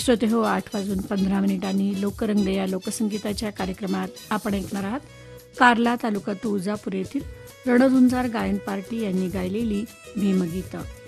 श्रोते हो, 8:15 लोकरंग या लोकसंगीताच्या कार्यक्रमात आपण ऐकणार आहात कार्ला तालुका तुळजापूर येथील रणधुंजार गायन पार्टी यांनी गायलेली भीमगीतं.